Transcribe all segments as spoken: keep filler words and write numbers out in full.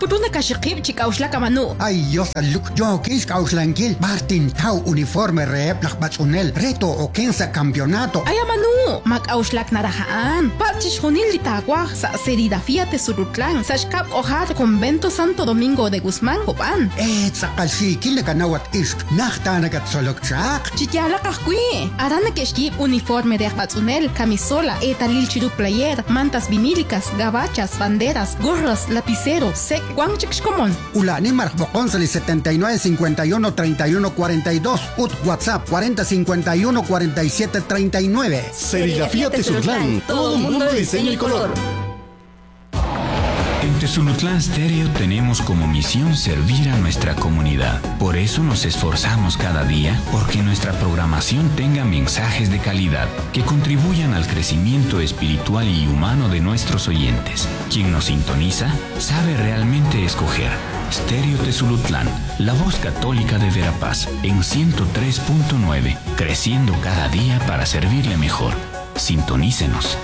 putuna kashikib chikaushla kamanu. Ay Dios aluk yo kis kauslankil Martin tau uniforme rep lakbatsunel reto o kensa campeonato. Ay amanu makaushla narahaan. Pachish junil litagua sa serigrafía Tesulutlan sa shkap ojar convento Santo Domingo de Guzmán Copan. Eh tsakashi kilakanawat ish nahtanagat solokchak. Chikyala kahkui. Arana keshkip uniforme de akbatsunel, camisola, etalil chiru player, mantas vinílicas, gabachas, banderas, gorras, lapiceros, sec, guanchixcomon. Ulani Marcboconsali setenta y nueve cincuenta y uno treinta y uno cuarenta y dos, ut WhatsApp cuarenta cincuenta y uno cuarenta y siete treinta y nueve. Serigrafía Tezutlán, todo mundo de diseño y color. En Tezulutlán Stereo tenemos como misión servir a nuestra comunidad. Por eso nos esforzamos cada día porque nuestra programación tenga mensajes de calidad que contribuyan al crecimiento espiritual y humano de nuestros oyentes. Quien nos sintoniza sabe realmente escoger. Stereo Tezulutlán, la voz católica de Verapaz, en ciento tres punto nueve, creciendo cada día para servirle mejor. Sintonícenos.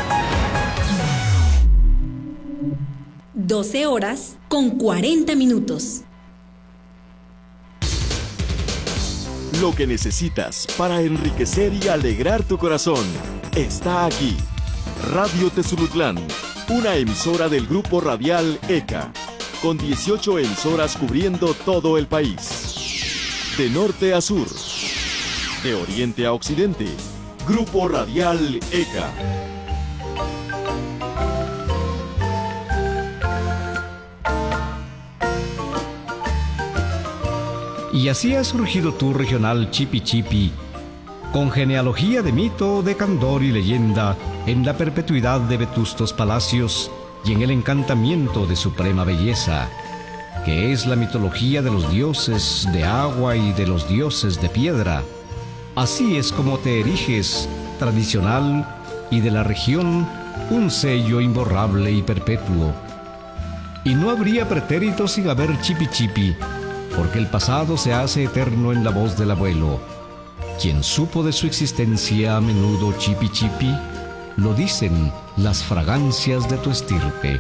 doce horas con cuarenta minutos. Lo que necesitas para enriquecer y alegrar tu corazón está aquí. Radio Tezulutlán, una emisora del grupo radial E C A, con dieciocho emisoras cubriendo todo el país. De norte a sur, de oriente a occidente, Grupo Radial E C A. Y así ha surgido tu regional Chipi Chipi, con genealogía de mito, de candor y leyenda, en la perpetuidad de vetustos palacios y en el encantamiento de suprema belleza, que es la mitología de los dioses de agua y de los dioses de piedra. Así es como te eriges, tradicional y de la región, un sello imborrable y perpetuo. Y no habría pretérito sin haber Chipi Chipi, porque el pasado se hace eterno en la voz del abuelo. Quien supo de su existencia a menudo Chipi Chipi, lo dicen las fragancias de tu estirpe.